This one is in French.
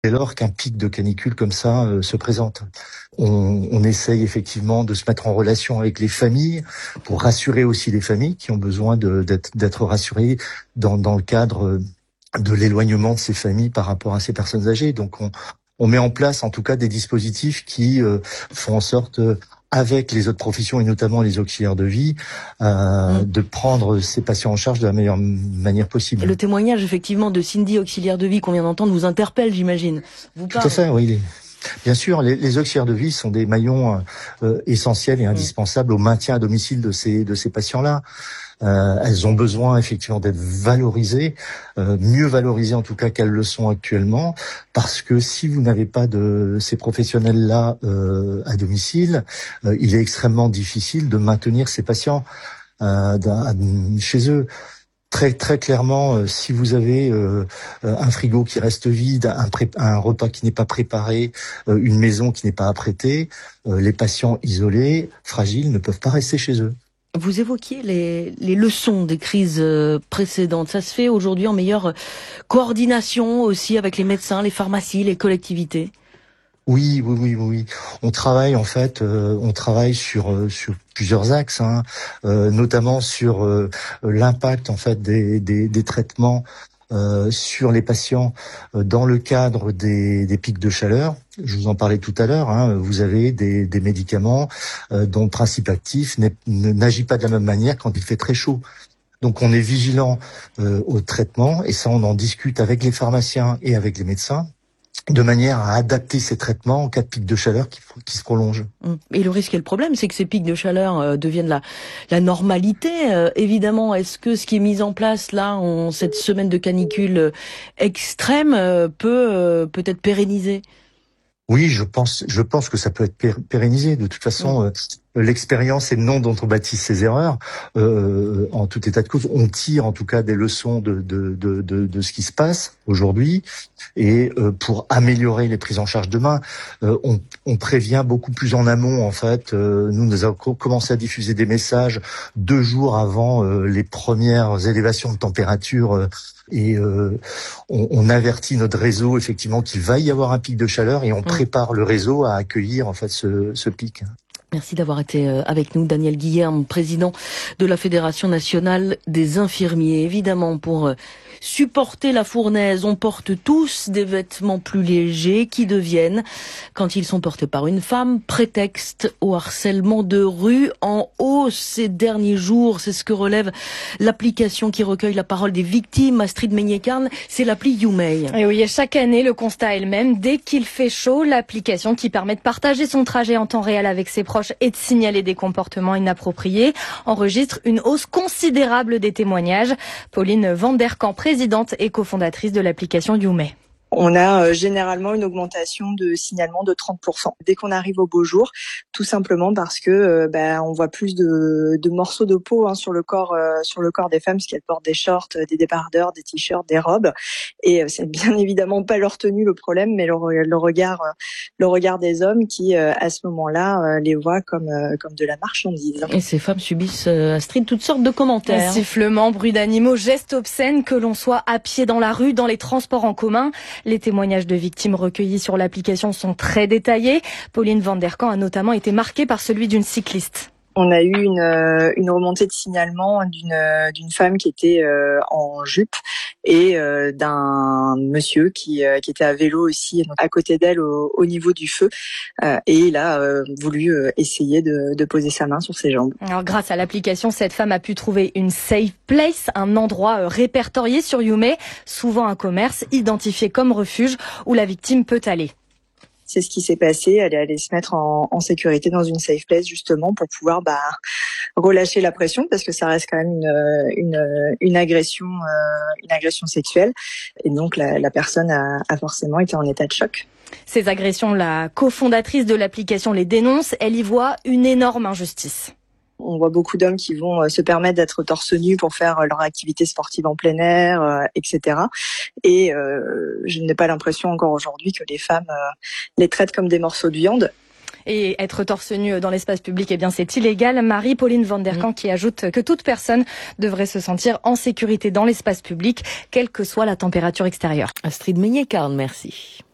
dès lors qu'un pic de canicule comme ça se présente. On essaye effectivement de se mettre en relation avec les familles pour rassurer aussi les familles qui ont besoin d'être rassurées dans le cadre de l'éloignement de ces familles par rapport à ces personnes âgées. Donc on met en place en tout cas des dispositifs qui font en sorte avec les autres professions et notamment les auxiliaires de vie, de prendre ces patients en charge de la meilleure manière possible. Et le témoignage effectivement de Cindy, auxiliaire de vie qu'on vient d'entendre, vous interpelle, j'imagine. Tout à fait, oui. Bien sûr, les auxiliaires de vie sont des maillons essentiels et indispensables au maintien à domicile de ces patients-là. Elles ont besoin effectivement d'être valorisées, mieux valorisées en tout cas qu'elles le sont actuellement, parce que si vous n'avez pas de ces professionnels-là à domicile, il est extrêmement difficile de maintenir ces patients chez eux. Très très clairement, si vous avez un frigo qui reste vide, un repas qui n'est pas préparé, une maison qui n'est pas apprêtée, les patients isolés, fragiles, ne peuvent pas rester chez eux. Vous évoquiez les leçons des crises précédentes. Ça se fait aujourd'hui en meilleure coordination aussi avec les médecins, les pharmacies, les collectivités. Oui. On travaille en fait, sur plusieurs axes, notamment sur l'impact en fait des traitements sur les patients dans le cadre des pics de chaleur. Je vous en parlais tout à l'heure. Vous avez des médicaments dont le principe actif n'agit pas de la même manière quand il fait très chaud. Donc on est vigilant au traitement et ça on en discute avec les pharmaciens et avec les médecins, de manière à adapter ces traitements en cas de pic de chaleur qui se prolonge. Et le risque et le problème, c'est que ces pics de chaleur deviennent la normalité. Évidemment, est-ce que ce qui est mis en place là, en cette semaine de canicule extrême, peut-être pérenniser ? Oui, je pense que ça peut être pérennisé. De toute façon, l'expérience est le nom dont on bâtit ses erreurs. En tout état de cause, on tire en tout cas des leçons de ce qui se passe aujourd'hui. Et pour améliorer les prises en charge demain, on prévient beaucoup plus en amont en fait. Nous avons commencé à diffuser des messages 2 jours avant les premières élévations de température. Et on avertit notre réseau effectivement qu'il va y avoir un pic de chaleur et on prépare le réseau à accueillir en fait ce pic. Merci d'avoir été avec nous, Daniel Guillerme, président de la Fédération nationale des infirmiers. Évidemment, pour supporter la fournaise, on porte tous des vêtements plus légers qui deviennent, quand ils sont portés par une femme, prétexte au harcèlement de rue en hausse ces derniers jours. C'est ce que relève l'application qui recueille la parole des victimes. Astrid Meignet-Karn, c'est l'appli YouMay. Et oui, chaque année, le constat est le même. Dès qu'il fait chaud, l'application qui permet de partager son trajet en temps réel avec ses proches et de signaler des comportements inappropriés enregistre une hausse considérable des témoignages. Pauline Vanderkamp, présidente et cofondatrice de l'application YouMay. On a généralement une augmentation de signalement de 30% dès qu'on arrive au beau jour, tout simplement parce que on voit plus de morceaux de peau sur le corps des femmes, parce qu'elles portent des shorts, des débardeurs, des t-shirts, des robes, et c'est bien évidemment pas leur tenue le problème, mais le regard des hommes qui à ce moment-là les voient comme de la marchandise. Et ces femmes subissent, Astrid, toutes sortes de commentaires. Sifflements, bruits d'animaux, gestes obscènes, que l'on soit à pied dans la rue, dans les transports en commun. Les témoignages de victimes recueillis sur l'application sont très détaillés. Pauline Vanderkamp a notamment été marquée par celui d'une cycliste. On a eu une remontée de signalement d'une femme qui était en jupe et d'un monsieur qui était à vélo aussi à côté d'elle au niveau du feu, et il a voulu essayer de poser sa main sur ses jambes. Alors grâce à l'application, cette femme a pu trouver une safe place, un endroit répertorié sur YouMay, souvent un commerce identifié comme refuge où la victime peut aller. C'est ce qui s'est passé. Elle est allée se mettre en sécurité dans une safe place justement pour pouvoir relâcher la pression, parce que ça reste quand même une agression sexuelle, et donc la personne a forcément été en état de choc. Ces agressions, la cofondatrice de l'application les dénonce. Elle y voit une énorme injustice. On voit beaucoup d'hommes qui vont se permettre d'être torse nu pour faire leur activité sportive en plein air, etc. Et je n'ai pas l'impression encore aujourd'hui que les femmes les traitent comme des morceaux de viande. Et être torse nu dans l'espace public, c'est illégal. Marie-Pauline Vanderkamp qui ajoute que toute personne devrait se sentir en sécurité dans l'espace public, quelle que soit la température extérieure. Astrid Meignet-Karn, merci.